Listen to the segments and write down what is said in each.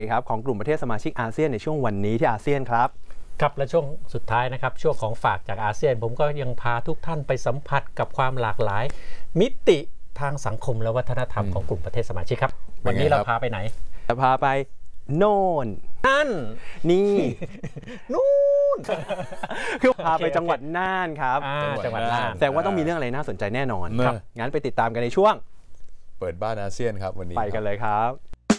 ครับของกลุ่มประเทศสมาชิกอาเซียนในช่วงวันนี้ที่อาเซียนครับครับและช่วงสุดท้ายนะครับช่วงของฝากจากอาเซียนผมก็ยังพาทุกท่านไปสัมผัสกับความหลากหลายมิติทางสังคมและวัฒนธรรมของกลุ่มประเทศสมาชิกครับวันนี้เราพาไปไหนจะพาไปโน่นนั่นนี่นู่นคือพาไปจังหวัดน่านครับจังหวัดน่านแสดงว่าต้องมีเรื่องอะไรน่าสนใจแน่นอนครับงั้นไปติดตามกันในช่วงเปิดบ้านอาเซียนครับวันนี้ไปกันเลยครับ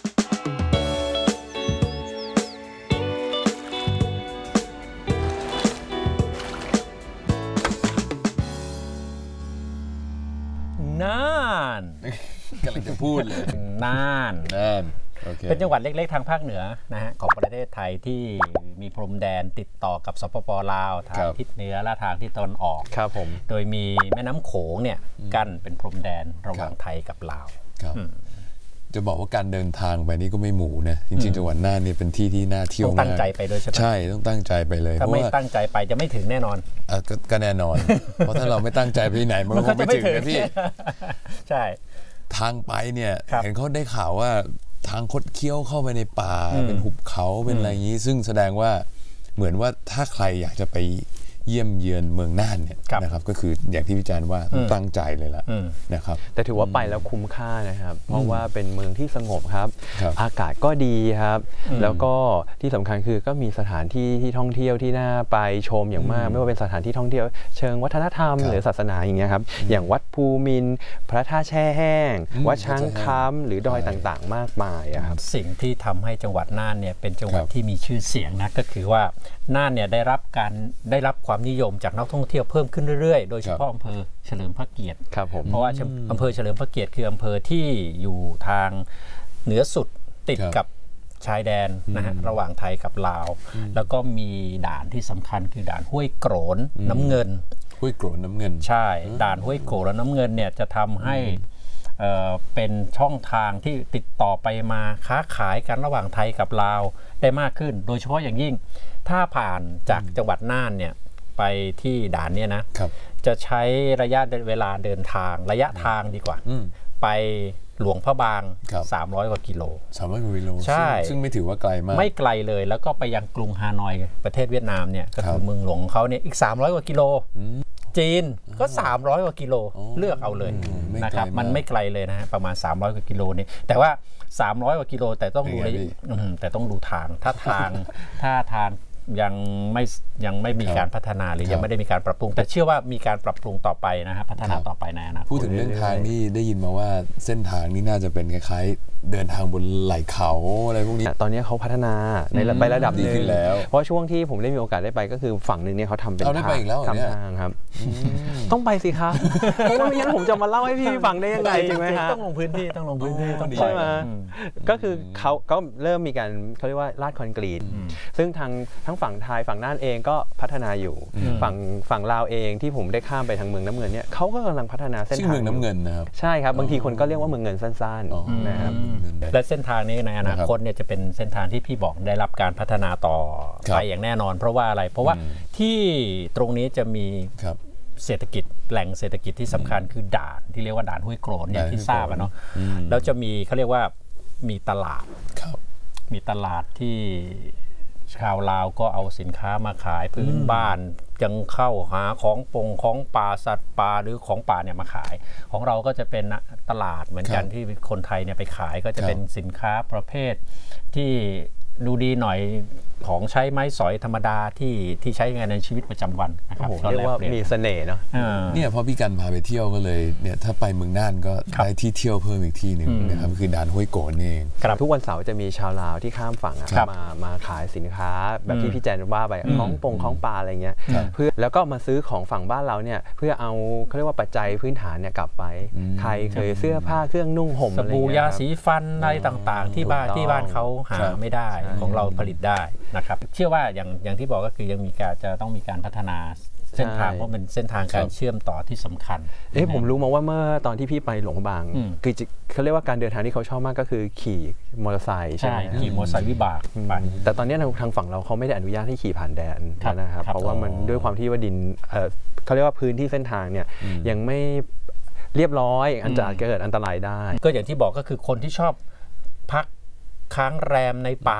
น่านกำลังจะพูดเลยน่านเป็นจังหวัดเล็กๆทางภาคเหนือนะฮะของประเทศไทยที่มีพรมแดนติดต่อกับสปป.ลาวทางทิศเหนือและทางทิศตะวันออกครับผมโดยมีแม่น้ำโขงเนี่ยกั้นเป็นพรมแดนระหว่างไทยกับลาวจะบอกว่าการเดินทางไปนี่ก็ไม่หมูนะจริงๆจังหวัดน่านนี่เป็นที่ที่น่าเที่ยวมากต้องตั้งใจไปโดยเฉพาะใช่ต้องตั้งใจไปเลยถ้าไม่ตั้งใจไปจะไม่ถึงแน่นอนก็แน่นอนเพราะถ้าเราไม่ตั้งใจไปที่ไหนมันก็ไม่ถึงนะพี่ใช่ทางไปเนี่ยเห็นเขาได้ข่าวว่าทางคดเคี้ยวเข้าไปในป่าเป็นหุบเขาเป็นอะไรอย่างนี้ซึ่งแสดงว่าเหมือนว่าถ้าใครอยากจะไปเยี่ยมเยือนเมืองน่านเนี่ยนะครับก็คืออย่างที่พี่จารย์ว่าตั้งใจเลยละนะครับแต่ถือว่าไปแล้วคุ้มค่านะครับเพราะว่าเป็นเมืองที่สงบครับอากาศก็ดีครับแล้วก็ที่สำคัญคือก็มีสถานที่ที่ท่องเที่ยวที่น่าไปชมอย่างมากไม่ว่าเป็นสถานที่ท่องเที่ยวเชิงวัฒนธรรมหรือศาสนาอย่างเงี้ยครับอย่างวัดภูมินทร์พระธาตุแช่แห้งวัดช้างค้ำหรือดอยต่างๆมากมายครับสิ่งที่ทำให้จังหวัดน่านเนี่ยเป็นจังหวัดที่มีชื่อเสียงนะก็คือว่าน่านเนี่ยได้รับความนิยมจากนักท่องเที่ยวเพิ่มขึ้นเรื่อยๆโดยเฉพาะอำเภอเฉลิมพระเกียรติครับผมเพราะว่าอำเภอเฉลิมพระเกียรติคืออำเภอที่อยู่ทางเหนือสุดติดกับชายแดนนะฮะระหว่างไทยกับลาวแล้วก็มีด่านที่สำคัญคือด่านห้วยโกรนน้ำเงินห้วยโกรนน้ำเงินใช่ด่านห้วยโกรนและน้ำเงินเนี่ยจะทำให้เป็นช่องทางที่ติดต่อไปมาค้าขายกันระหว่างไทยกับลาวได้มากขึ้นโดยเฉพาะอย่างยิ่งถ้าผ่านจากจังหวัดน่านเนี่ยไปที่ด่านเนี่ยนะจะใช้ระยะเวลาเดินทางระยะทางดีกว่าไปหลวงพระบาง300กว่ากิโล 300กว่ากิโลใช่ซึ่งไม่ถือว่าไกลมากไม่ไกลเลยแล้วก็ไปยังกรุงฮานอยประเทศเวียดนามเนี่ยก็คือเมืองหลวงของเขาเนี่ยอีก300กว่ากิโลจีนก็300กว่ากิโลเลือกเอาเลยนะครับมันไม่ไกลเลยนะฮะประมาณ300กว่ากิโลนี่แต่ว่า300กว่ากิโลแต่ต้องดูแต่ต้องดูทางถ้าทางยังไม่มีการพัฒนาหรือยังไม่ได้มีการปรับปรุงแต่เชื่อว่ามีการปรับปรุงต่อไปนะฮะพัฒนาต่อไปในอนาคตพูดถึงเรื่องทางนี่ได้ยินมาว่าเส้นทางนี่น่าจะเป็นคล้ายๆเดินทางบนไหล่เขาอะไรพวกนี้ตอนนี้เขาพัฒนาในระดับนึงแล้วเพราะช่วงที่ผมได้มีโอกาสได้ไปก็คือฝั่งนึงเนี่ยเขาทำเป็นทางครับต้องไปสิครับเพราะว่าไม่งั้นผมจะมาเล่าให้พี่ฟังได้ยังไงใช่ไหมฮะต้องลงพื้นที่ต้องใช่ไหมก็คือเขาก็เริ่มมีการเขาเรียกว่าลาดคอนกรีตซึ่งทั้งฝั่งไทยฝั่งน่านเองก็พัฒนาอยู่ฝั่งลาวเองที่ผมได้ข้ามไปทางเมืองน้ำเงินเนี่ยเขาก็กำลังพัฒนาเส้นทางเมืองน้ำเงินนะครับใช่ครับบางทีคนก็เรียกว่าเมืองเงินสั้นๆนะครับและเส้นทางนี้ในอนาคตเนี่ยจะเป็นเส้นทางที่พี่บอกได้รับการพัฒนาต่อไปอย่างแน่นอนเพราะว่าอะไรเพราะว่าที่ตรงนี้จะมีเศรษฐกิจแหล่งเศรษฐกิจที่สำคัญคือด่านที่เรียกว่าด่านห้วยโกรนอย่างที่ทราบเนาะแล้วจะมีเขาเรียกว่ามีตลาดที่ชาวลาวก็เอาสินค้ามาขายพื้นบ้านยังเข้าหาของป่าสัตว์ป่าหรือของป่าเนี่ยมาขายของเราก็จะเป็นตลาดเหมือนกันที่คนไทยเนี่ยไปขายก็จะเป็นสินค้าประเภทที่ดูดีหน่อยของใช้ไม้สอยธรรมดาที่ใช้ในชีวิตประจำวันนะครับเรียกว่ามีเสน่ห์เนาะเนี่ยพอพี่กันพาไปเที่ยวก็เลยเนี่ยถ้าไปเมืองน่านก็ได้ที่เที่ยวเพิ่มอีกที่หนึ่งนะครับคือด่านห้วยโกนเองทุกวันเสาร์จะมีชาวลาวที่ข้ามฝั่งมาขายสินค้าแบบที่พี่แจนว่าไปของปลาอะไรเงี้ยเพื่อแล้วก็มาซื้อของฝั่งบ้านเราเนี่ยเพื่อเอาเขาเรียกว่าปัจจัยพื้นฐานเนี่ยกลับไปใครเคยเสื้อผ้าเครื่องนุ่งห่มสบู่ยาสีฟันอะไรต่างๆที่บ้านเขาหาไม่ได้ของเราผลิตได้นะครับเชื่อว่าอย่างที่บอกก็คือยังจะต้องมีการพัฒนาเส้นทางเพราะเป็นเส้นทางการเชื่อมต่อที่สำคัญผมรู้มาว่าเมื่อตอนที่พี่ไปหลวงบางคือเขาเรียกว่าการเดินทางที่เขาชอบมากก็คือขี่มอเตอร์ไซค์ใช่ไหมขี่มอเตอร์ไซค์วิบากไปแต่ตอนนี้ทางฝั่งเราเขาไม่ได้อนุญาตให้ขี่ผ่านแดนนะครับเพราะว่ามันด้วยความที่ว่าดินเขาเรียกว่าพื้นที่เส้นทางเนี่ยยังไม่เรียบร้อยอาจจะเกิดอันตรายได้ก็อย่างที่บอกก็คือคนที่ชอบพักค้างแรมในป่า